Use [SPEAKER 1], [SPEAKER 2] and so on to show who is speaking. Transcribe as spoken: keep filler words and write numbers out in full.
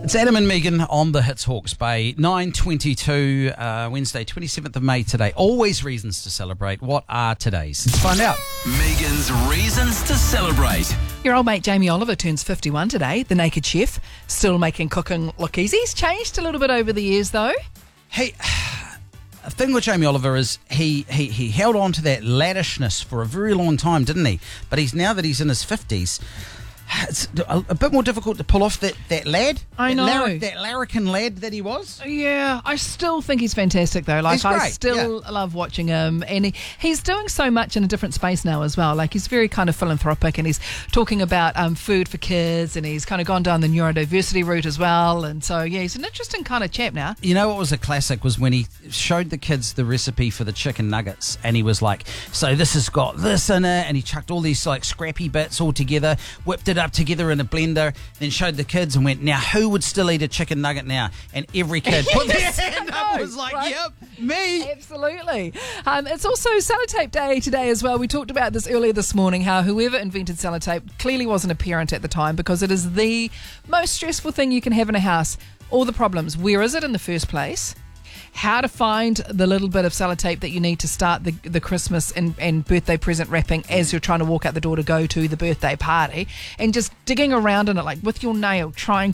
[SPEAKER 1] It's Adam and Megan on the Hits Hawke's Bay. nine twenty-two, uh, Wednesday, twenty-seventh of May today. Always reasons to celebrate. What are today's? Let's find out.
[SPEAKER 2] Megan's Reasons to Celebrate.
[SPEAKER 3] Your old mate Jamie Oliver turns fifty-one today, the naked chef. Still making cooking look easy. He's changed a little bit over the years though.
[SPEAKER 1] Hey, the thing with Jamie Oliver is he, he, he held on to that laddishness for a very long time, didn't he? But he's now that he's in his fifties, it's a, a bit more difficult to pull off that, that lad.
[SPEAKER 3] I
[SPEAKER 1] that
[SPEAKER 3] know.
[SPEAKER 1] Lar- that larrikin lad that he was.
[SPEAKER 3] Yeah, I still think he's fantastic though. Like
[SPEAKER 1] He's great,
[SPEAKER 3] I still
[SPEAKER 1] yeah.
[SPEAKER 3] love watching him, and he, he's doing so much in a different space now as well. Like he's very kind of philanthropic, and he's talking about um, food for kids, and he's kind of gone down the neurodiversity route as well. And so yeah, he's an interesting kind of chap now.
[SPEAKER 1] You know what was a classic was when he showed the kids the recipe for the chicken nuggets, and he was like, so this has got this in it, and he chucked all these like scrappy bits all together, whipped it up together in a blender, then showed the kids and went, now who would still eat a chicken nugget now? And every kid put their hand up and was like,
[SPEAKER 3] right?
[SPEAKER 1] yep, me.
[SPEAKER 3] Absolutely. Um, it's also sellotape day today as well. We talked about this earlier this morning, how whoever invented sellotape clearly wasn't a parent at the time, because it is the most stressful thing you can have in a house. All the problems. Where is it in the first place? How to find the little bit of sellotape that you need to start the, the Christmas and, and birthday present wrapping as you're trying to walk out the door to go to the birthday party, and just digging around in it like with your nail, trying